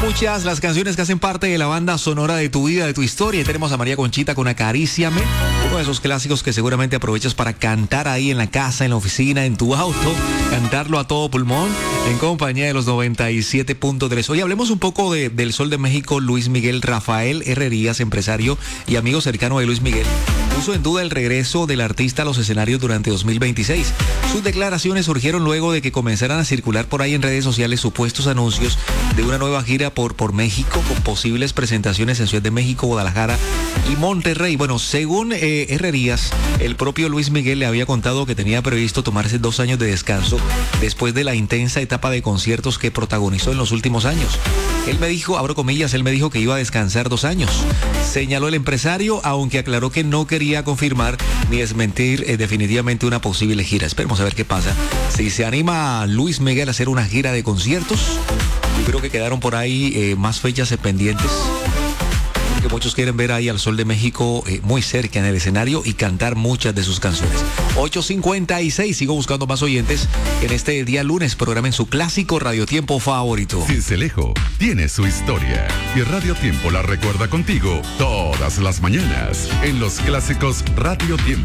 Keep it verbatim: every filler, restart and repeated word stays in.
muchas las canciones que hacen parte de la banda sonora de tu vida, de tu historia. Y tenemos a María Conchita con Acaríciame, uno de esos clásicos que seguramente aprovechas para cantar ahí en la casa, en la oficina, en tu auto, cantarlo a todo pulmón, en compañía de los noventa y siete punto tres. Hoy hablemos un poco de, del Sol de México. Luis Miguel Rafael Herrerías, empresario y amigo cercano de Luis Miguel, puso en duda el regreso del artista a los escenarios durante dos mil veintiséis. Sus declaraciones surgieron luego de que comenzaran a circular por ahí en redes sociales supuestos anuncios de una nueva gira por, por México, con posibles presentaciones en Ciudad de México, Guadalajara y Monterrey. Bueno, según eh, Herrerías, el propio Luis Miguel le había contado que tenía previsto tomarse dos años de descanso después de la intensa etapa de conciertos que protagonizó en los últimos años. Él me dijo, abro comillas, él me dijo que iba a descansar dos años. Señaló el empresario, aunque aclaró que no quería confirmar ni desmentir eh, definitivamente una posible gira. Esperemos a ver qué pasa. Si se anima Luis Miguel a hacer una gira de conciertos, yo creo que quedaron por ahí eh, más fechas eh, pendientes, porque muchos quieren ver ahí al Sol de México eh, muy cerca en el escenario y cantar muchas de sus canciones. ocho cincuenta y seis, sigo buscando más oyentes en este día lunes. Programen su clásico Radio Tiempo favorito. Cincelejo tiene su historia y Radio Tiempo la recuerda contigo todas las mañanas en los clásicos Radio Tiempo.